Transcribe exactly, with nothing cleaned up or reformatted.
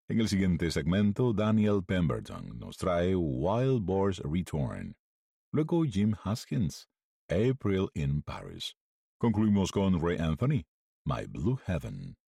En el siguiente segmento, Daniel Pemberton nos trae Wild Boar's Return. Luego Jim Haskins, April in Paris. Concluimos con Ray Anthony, My Blue Heaven.